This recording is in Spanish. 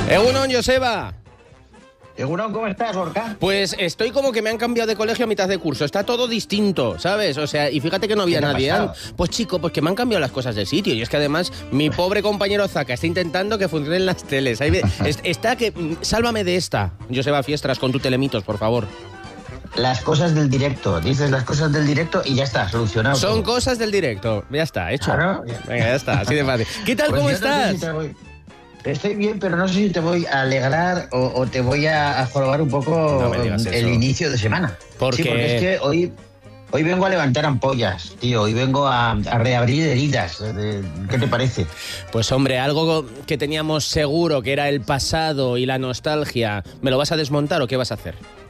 Egunon, Joseba. Egunon, ¿cómo estás, Gorka? Pues estoy como que me han cambiado de colegio a mitad de curso. Está todo distinto, ¿sabes? O sea, y fíjate que no había nadie. Pues chico, pues que me han cambiado las cosas de sitio. Y es que además mi pobre compañero Zaka está intentando que funcionen las teles. Está que... Sálvame de esta, Joseba Fiestras, con tu Telemitos, por favor. Las cosas del directo. Dices las cosas del directo y ya está, solucionado. Son cosas del directo. Ya está, hecho. Claro. Venga, ya está, así de fácil. ¿Qué tal, Pues cómo estás? estás? Estoy bien, pero no sé si te voy a alegrar o te voy a jorobar un poco el inicio de semana. ¿Por qué? Sí, porque es que hoy vengo a levantar ampollas, tío. Hoy vengo a reabrir heridas. ¿Qué te parece? Pues hombre, algo que teníamos seguro que era el pasado y la nostalgia, ¿me lo vas a desmontar o qué vas a hacer?